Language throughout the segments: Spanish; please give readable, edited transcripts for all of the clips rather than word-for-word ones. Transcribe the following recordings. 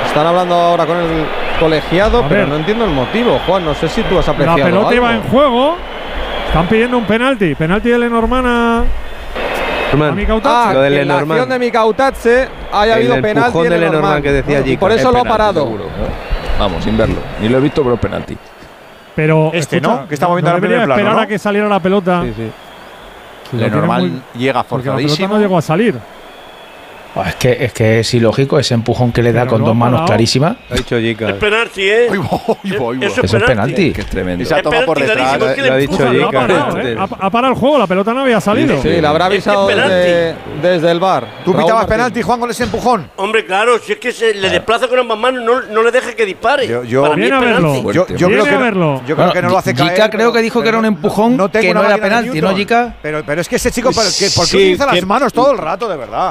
Están hablando ahora con el colegiado, pero no entiendo el motivo, Juan. No sé si tú has apreciado. La pelota algo. iba en juego. Están pidiendo un penalti. Penalti de Lenormand a Mikautadze. Lo de Lenormand. En la acción de Mikautadze haya habido penalti de Lenormand que decía allí. Y por eso lo ha parado. Seguro. Vamos, sin verlo. Ni lo he visto, pero es penalti. Pero ¿no? Que estamos viendo ahora en primer plano, esperar ¿no? a que saliera la pelota. Sí, sí. Lenormand llega Porque la pelota forzadísimo. no llegó a salir. Es que es ilógico ese empujón que le da Pero con lo dos ha manos parado. clarísimas. Ha dicho Jica. Es penalti, ¿eh? Eso Eso es penalti. Que es tremendo. Y se ha tomado por detrás. clarísimo, es que Lo ha le dicho empuja. Lo ha Jica. parado, ¿eh? Ha parado el juego, la pelota no había salido. Sí, la habrá avisado Es desde el VAR. ¿Tú Raúl pitabas Martín. penalti, Juan, con ese empujón? Hombre, claro, si es que se le desplaza con ambas manos, no le deja que dispare. Para mí Viene es a verlo. penalti. Yo Viene creo a que verlo. yo creo que no lo hace caer. Jica creo que dijo que era un empujón tengo que una no era máquina de penalti, ¿no, Newton. Jica? Pero es que ese chico, ¿por qué Sí, utiliza las que- manos todo el rato, de verdad?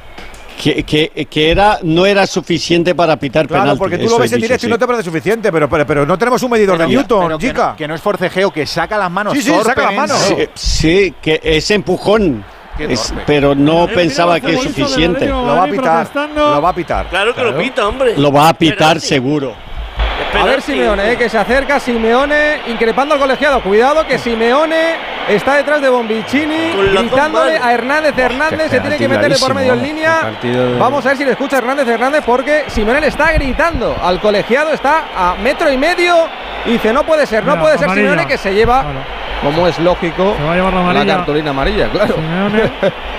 Que no era suficiente para pitar Claro, penalti. porque tú Eso lo ves he en dicho, directo y sí. no te parece suficiente, pero no tenemos un medidor de Newton, Jica. Que no es forcejeo, que saca las manos. Sí, saca las manos. Sí, que es empujón. Pero no pensaba que es suficiente. Lo va a pitar. Lo va a pitar. Claro que lo pita, hombre. Lo va a pitar Penalti. seguro. A ver Simeone, que se acerca Simeone, increpando al colegiado. Cuidado que Simeone está detrás de Bombicini, Con las dos gritándole manos. a Hernández. Hernández se tiene que meterle por medio en línea. Vamos a ver si le escucha Hernández, porque Simeone le está gritando al colegiado, está a 1,5 metros. Y dice, no puede ser, Mira, amarilla. Simeone, que se lleva, Claro. como es lógico, Se va a llevar la amarilla. cartulina amarilla, claro. Simeone.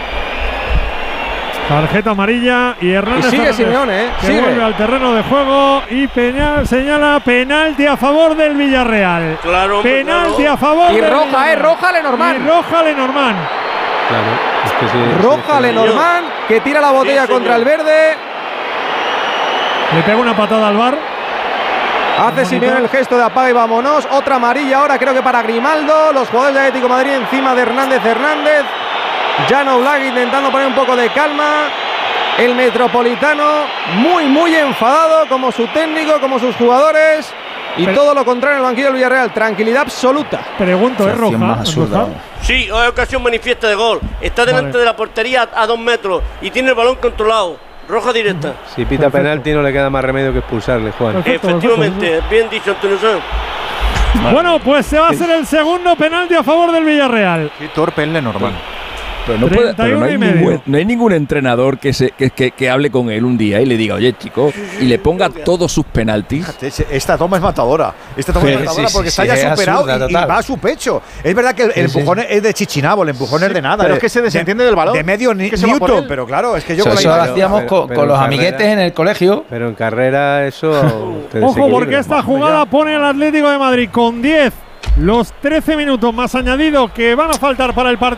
Tarjeta amarilla y Hernández. Y sigue Fernández, Simeone, que sigue. vuelve al terreno de juego y señala penalti a favor del Villarreal. Claro, hombre, Penalti claro. a favor Y del roja, Villarreal. roja Lenormand. Y roja Lenormand. Claro. Es que sí, Roja Lenormand, que tira la botella Sí, contra el señor. verde. Le pega una patada al bar. Hace Simeone el gesto de apaga y vámonos. Otra amarilla ahora, creo que para Grimaldo. Los jugadores de Atlético de Madrid encima de Hernández. Jan Oblak intentando poner un poco de calma. El Metropolitano muy enfadado, como su técnico, como sus jugadores. Y todo lo contrario en el banquillo del Villarreal. Tranquilidad absoluta. Pregunto, ¿es roja? Más absurda. ¿Roja? Sí, hay ocasión manifiesta de gol. Está delante Vale. de la portería a 2 metros y tiene el balón controlado. Roja directa. Si pita Perfecto. penalti no le queda más remedio que expulsarle, Juan. Perfecto, Efectivamente, bien dicho, Antonio Sanz. Bueno, pues se va a hacer el segundo penalti a favor del Villarreal. Qué torpe el Lenormand. Pero no, puede, pero 31 y medio. no hay ningún entrenador que hable con él un día y le diga, oye, chico, y le ponga todos sus penaltis. Fíjate, esta toma es matadora. Esta toma es Sí, matadora sí, porque sí, está sí, ya es superado absurda, y total. va a su pecho. Es verdad que el empujón es de Chichinabo, el empujón es de nada. Pero es que se desentiende del balón. De medio Que se va por Newton, él. pero claro, es que yo Eso, con la eso lo imagen- hacíamos pero con en los carrera- amiguetes en el colegio. Pero en carrera eso te Ojo, desequilibra. porque esta jugada pone al Atlético de Madrid con 10 los 13 minutos más añadidos que van a faltar para el partido.